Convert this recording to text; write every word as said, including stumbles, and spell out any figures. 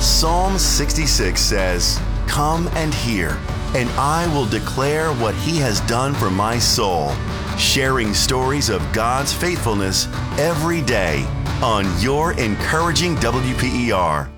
Psalm sixty-six says, "Come and hear, and I will declare what He has done for my soul," sharing stories of God's faithfulness every day on your encouraging W P E R.